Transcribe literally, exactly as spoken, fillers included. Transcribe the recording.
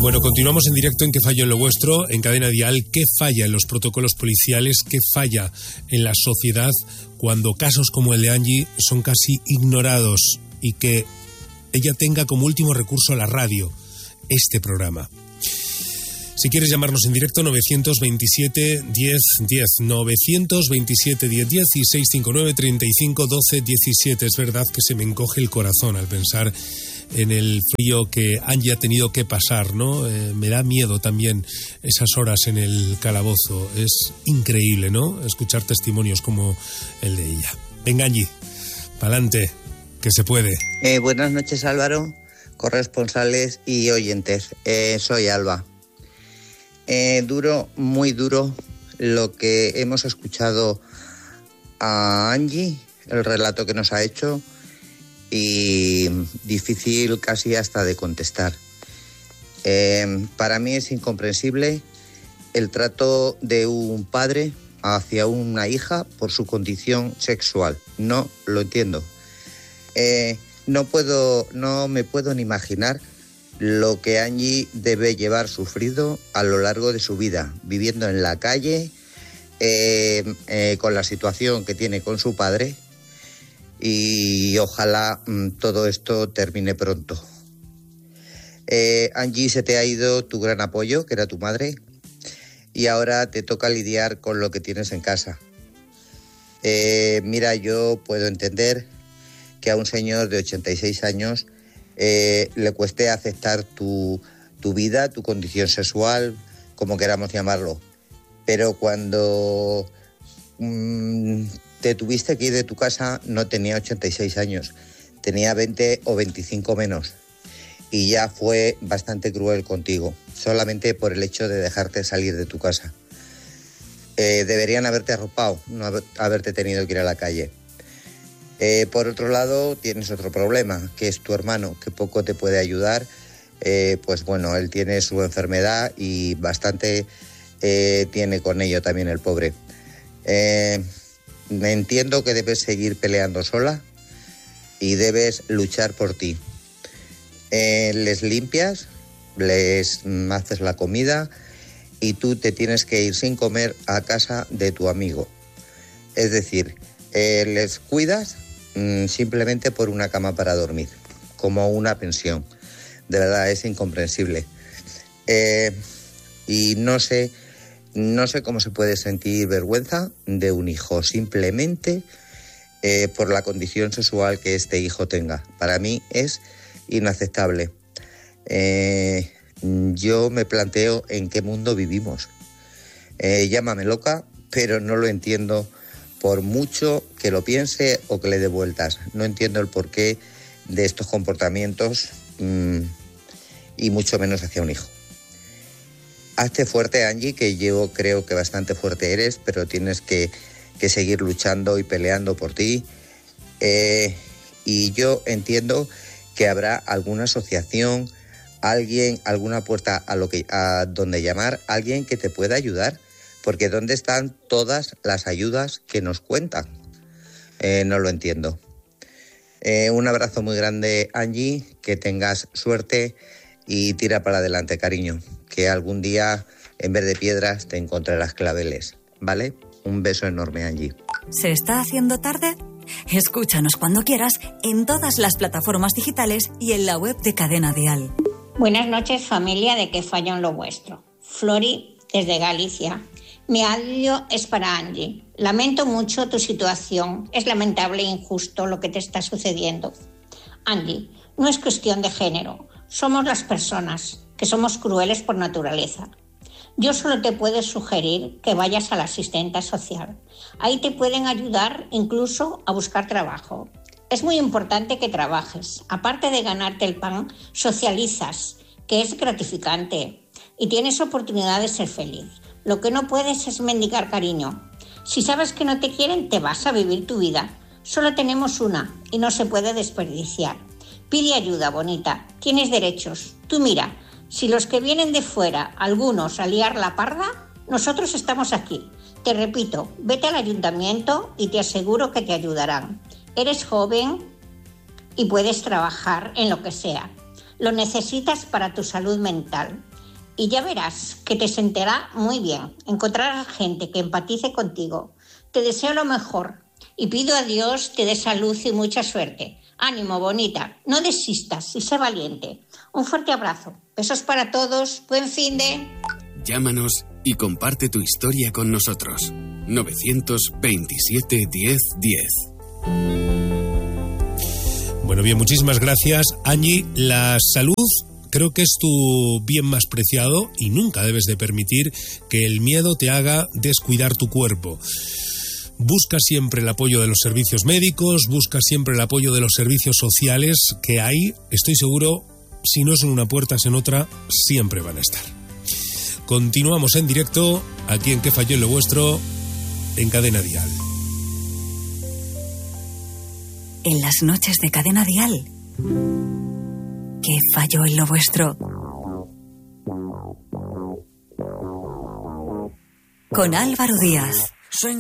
Bueno, continuamos en directo en ¿Qué falla en lo vuestro? En Cadena Dial. ¿Qué falla en los protocolos policiales? ¿Qué falla en la sociedad cuando casos como el de Angie son casi ignorados y que ella tenga como último recurso la radio, este programa? Si quieres llamarnos en directo, novecientos veintisiete diez diez, novecientos veintisiete diez diez y seiscientos cincuenta y nueve treinta y cinco doce diecisiete. Es verdad que se me encoge el corazón al pensar en el frío que Angie ha tenido que pasar, ¿no? Eh, me da miedo también esas horas en el calabozo. Es increíble, ¿no? Escuchar testimonios como el de ella. Venga, Angie, pa'lante, que se puede. Eh, buenas noches, Álvaro, corresponsales y oyentes. Eh, soy Alba. Eh, duro, muy duro lo que hemos escuchado a Angie, el relato que nos ha hecho, y difícil casi hasta de contestar. Eh, para mí es incomprensible el trato de un padre hacia una hija por su condición sexual. No lo entiendo. Eh, no puedo, no me puedo ni imaginar lo que Angie debe llevar sufrido a lo largo de su vida, viviendo en la calle, eh, eh, con la situación que tiene con su padre, y ojalá mmm, todo esto termine pronto. Eh, Angie, se te ha ido tu gran apoyo, que era tu madre, y ahora te toca lidiar con lo que tienes en casa. Eh, mira, yo puedo entender que a un señor de ochenta y seis años eh, le cueste aceptar tu, tu vida, tu condición sexual, como queramos llamarlo. Pero cuando mmm, te tuviste que ir de tu casa, no tenía ochenta y seis años, tenía veinte o veinticinco menos. Y ya fue bastante cruel contigo, solamente por el hecho de dejarte salir de tu casa. Eh, deberían haberte arropado, no haber, haberte tenido que ir a la calle. Eh, por otro lado, tienes otro problema, que es tu hermano, que poco te puede ayudar. Eh, pues bueno, él tiene su enfermedad y bastante eh, tiene con ello también el pobre. Eh, entiendo que debes seguir peleando sola y debes luchar por ti. Eh, les limpias, les haces la comida y tú te tienes que ir sin comer a casa de tu amigo. Es decir, eh, les cuidas mmm, simplemente por una cama para dormir, como una pensión. De verdad, es incomprensible. Eh, y no sé, no sé cómo se puede sentir vergüenza de un hijo, simplemente eh, por la condición sexual que este hijo tenga. Para mí es inaceptable. Eh, yo me planteo en qué mundo vivimos. Eh, llámame loca, pero no lo entiendo por mucho que lo piense o que le dé vueltas. No entiendo el porqué de estos comportamientos mmm, y mucho menos hacia un hijo. Hazte fuerte, Angie, que yo creo que bastante fuerte eres, pero tienes que, que seguir luchando y peleando por ti. Eh, y yo entiendo que habrá alguna asociación, alguien, alguna puerta a lo que a donde llamar, alguien que te pueda ayudar, porque ¿dónde están todas las ayudas que nos cuentan? Eh, no lo entiendo. Eh, un abrazo muy grande, Angie, que tengas suerte y tira para adelante, cariño, que algún día en vez de piedras te encontrarás claveles, ¿vale? Un beso enorme, Angie. ¿Se está haciendo tarde? Escúchanos cuando quieras en todas las plataformas digitales y en la web de Cadena Dial. Buenas noches, familia de ¿Qué falla en lo vuestro? Flori, desde Galicia. Mi audio es para Angie. Lamento mucho tu situación. Es lamentable e injusto lo que te está sucediendo. Angie, no es cuestión de género. Somos las personas, que somos crueles por naturaleza. Yo solo te puedo sugerir que vayas a la asistenta social. Ahí te pueden ayudar incluso a buscar trabajo. Es muy importante que trabajes. Aparte de ganarte el pan, socializas, que es gratificante, y tienes oportunidad de ser feliz. Lo que no puedes es mendigar cariño. Si sabes que no te quieren, te vas a vivir tu vida. Solo tenemos una y no se puede desperdiciar. Pide ayuda, bonita. Tienes derechos. Tú mira. Si los que vienen de fuera, algunos a liar la parda, nosotros estamos aquí. Te repito, vete al ayuntamiento y te aseguro que te ayudarán. Eres joven y puedes trabajar en lo que sea. Lo necesitas para tu salud mental. y ya verás que te sentirá muy bien. Encontrarás gente que empatice contigo. Te deseo lo mejor y pido a Dios te dé salud y mucha suerte. Ánimo, bonita, no desistas y sé valiente. Un fuerte abrazo. Besos para todos. Buen fin de... Llámanos y comparte tu historia con nosotros. novecientos veintisiete diez diez. Bueno, bien, muchísimas gracias, Angie. La salud creo que es tu bien más preciado y nunca debes de permitir que el miedo te haga descuidar tu cuerpo. Busca siempre el apoyo de los servicios médicos, busca siempre el apoyo de los servicios sociales, que ahí, estoy seguro, si no es en una puerta, es en otra, siempre van a estar. Continuamos en directo, aquí en ¿Qué falló en lo vuestro?, en Cadena Dial. En las noches de Cadena Dial, ¿qué falló en lo vuestro? Con Álvaro Díaz.